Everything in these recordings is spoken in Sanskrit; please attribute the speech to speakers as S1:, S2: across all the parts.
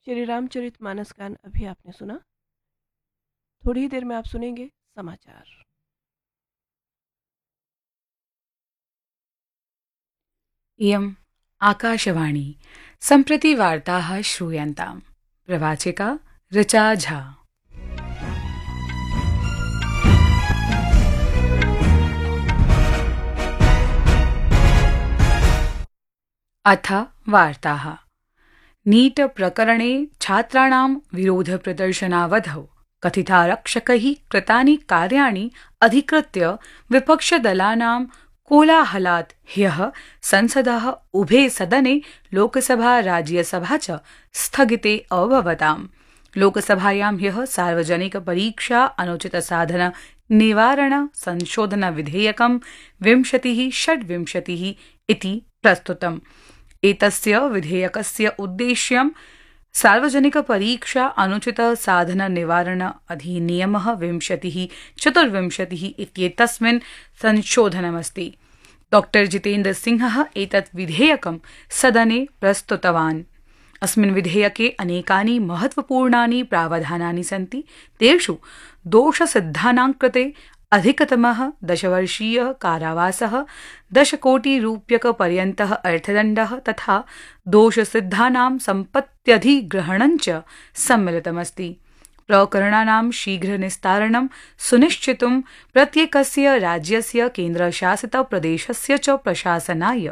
S1: श्री रामचरितमानस का अभी आपने सुना। थोड़ी ही देर में आप सुनेंगे समाचार।
S2: इयम् आकाशवाणी। सम्प्रति वार्ताः श्रूयन्ताम्। प्रवाचिका ऋचा झा। अथ वार्ताः। नीट प्रकरणे छात्राणां विरोधप्रदर्शनावधौ कथितारक्षकैः कृतानि कार्याणि अधिकृत्य विपक्षदलानां कोलाहलात् ह्यः संसदः उभे सदने लोकसभा राज्यसभा च स्थगिते अभवताम्। लोकसभायां ह्यः सार्वजनिक परीक्षा अनुचित साधन निवारण संशोधन विधेयकं 2026 इति प्रस्तुतम्। एतस्य विधेयकस्य उद्देश्यं सार्वजनिक परीक्षा अनुचित साधन निवारण अधिनियमः 2024 इत्येतस्मिन् संशोधनमस्ति। डॉक्टर जितेन्द्र सिंहः एतत् विधेयकं सदने प्रस्तुतवान्। अस्मिन् विधेयके अनेकानि महत्वपूर्णानि प्रावधानानि सन्ति। तेषु दोषसिद्धानां कृते अधिकतमः 10 वर्षीयः कारावासः, 10 कोटिरूप्यकपर्यन्तः अर्थदण्डः तथा दोषसिद्धानां सम्पत्त्यधिग्रहणं च सम्मिलितमस्ति। प्रकरणानां शीघ्रनिस्तारणं सुनिश्चितुं प्रत्येकस्य राज्यस्य केन्द्रशासितप्रदेशस्य च प्रशासनाय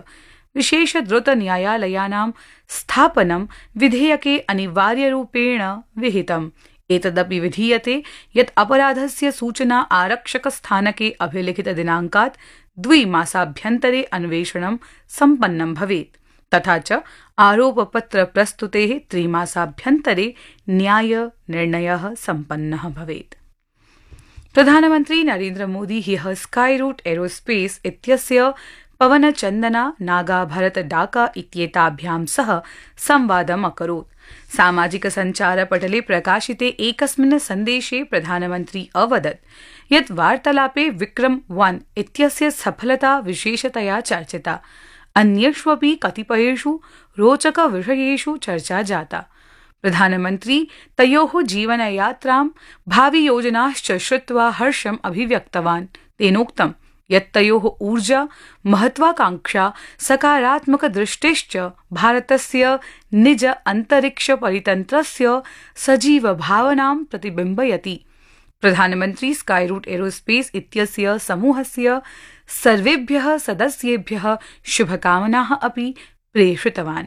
S2: विशेषद्रुतन्यायालयानां स्थापनं विधेयके अनिवार्यरूपेण विहितम्। एतदपि विधीयते यत् अपराधस्य सूचना आरक्षकस्थानके अभिलिखितदिनाङ्कात् 2 मासाभ्यन्तरे अन्वेषणं सम्पन्नं भवेत् तथा च आरोपपत्रप्रस्तुतेः 3 मासाभ्यन्तरे न्यायनिर्णयः सम्पन्नः भवेत्। प्रधानमन्त्री नरेन्द्र मोदी ह्यः स्काईरूट एरोस्पेस इत्यस्य पवनचन्दना नागा भरत डाका इत्येताभ्यां सह संवादम् अकरोत्। सामाजिक सञ्चारपटले प्रकाशिते एकस्मिन् सन्देशे प्रधानमन्त्री अवदत् यत् वार्तालापे विक्रम-1 इत्यस्य सफलता विशेषतया चर्चिता। अन्येष्वपि कतिपयेषु रोचकविषयेषु चर्चा जाता। प्रधानमन्त्री तयोः जीवनयात्रां भावियोजनाश्च श्रुत्वा हर्षम् अभिव्यक्तवान्। तेनोक्तम् यत् तयोः ऊर्जा, महत्वाकांक्षा, सकारात्मकदृष्टिश्च भारतस्य निज अन्तरिक्षपरितन्त्रस्य सजीवभावनां प्रतिबिम्बयति। प्रधानमन्त्री स्काईरूट एरोस्पेस इत्यस्य समूहस्य सर्वेभ्यः सदस्येभ्यः शुभकामनाः अपि प्रेषितवान्।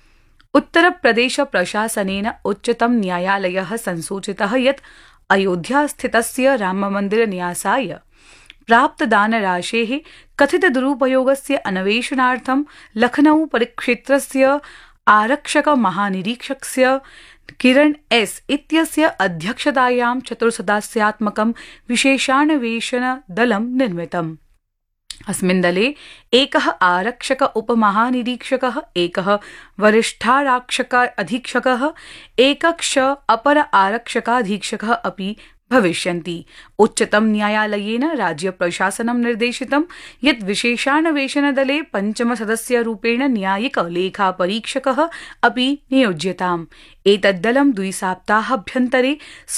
S2: उत्तरप्रदेश प्रशासनेन उच्चतम न्यायालयः संसूचितः यत् अयोध्यास्थितस्य राममन्दिरन्यासाय प्राप्तदानराशेः कथितदुरुपयोगस्य अन्वेषणार्थं लखनऊ परिक्षेत्रस्य आरक्षकमहानिरीक्षकस्य किरण एस इत्यस्य अध्यक्षतायां 4 सदस्यात्मकं विशेषान्वेषणदलं निर्मितम्। अस्मिन् दले एकः आरक्षक उपमहानिरीक्षकः, एकः वरिष्ठारक्षक अधीक्षकः, एकक्ष अपर आरक्षकाधीक्षकः अपि भविष्यन्ति। उच्चतम न्यायालयेन राज्य प्रशासनं निर्देशितं यत् विशेषान्वेषणदले 5 सदस्यरूपेण न्यायिक लेखापरीक्षकः अपि नियोज्यताम्। एतद्दलं 2 सप्ताहाभ्यन्तरे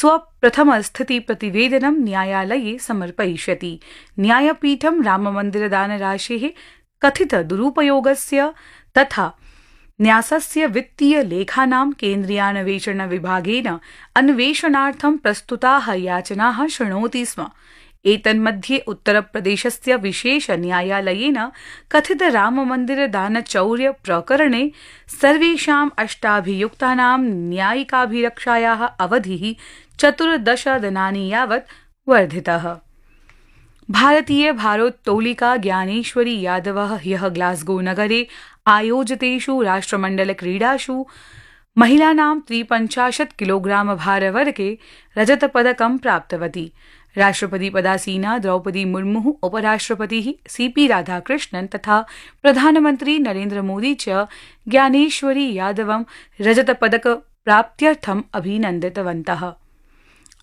S2: स्वप्रथमस्थितिप्रतिवेदनं न्यायालये समर्पयिष्यति। न्यायपीठं राममन्दिरदानराशेः कथित दुरुपयोगस्य तथा न्यासस्य वित्तीय लेखानां केन्द्रीयान्वेषण विभागेन अन्वेषणार्थं प्रस्तुताः याचनाः शृणोति स्म। एतन्मध्ये उत्तरप्रदेशस्य विशेष न्यायालयेन कथित राममन्दिरदानचौर्य प्रकरणे सर्वेषां 8 अभियुक्तानां न्यायिकाभिरक्षायाः अवधिः 14 दिनानि यावत् वर्धितः। भारतीय भारोत्तोलिका ज्ञानेश्वरी यादवः ह्यः ग्लासगो नगरे आयोजितेषु राष्ट्रमण्डलक्रीडासु महिलानां 53 किलोग्राम भारवर्गे रजतपदकं प्राप्तवती। राष्ट्रपतिपदासीना द्रौपदी मुर्मुः, उपराष्ट्रपतिः सीपी राधाकृष्णन् तथा प्रधानमन्त्री नरेन्द्र मोदी च ज्ञानेश्वरी यादवं रजतपदक प्राप्त्यर्थम् अभिनन्दितवन्तः।